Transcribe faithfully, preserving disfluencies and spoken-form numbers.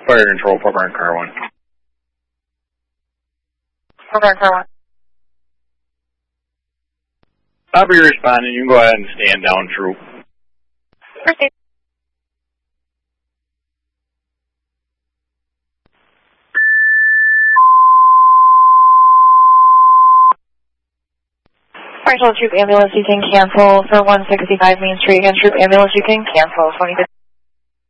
Fire control, program car one. Program car one. Copy responding. You can go ahead and stand down, troop. Proceed. Fire control, troop ambulance, you can cancel for one sixty-five Main Street. Again, troop ambulance, you can cancel. twenty-fifth.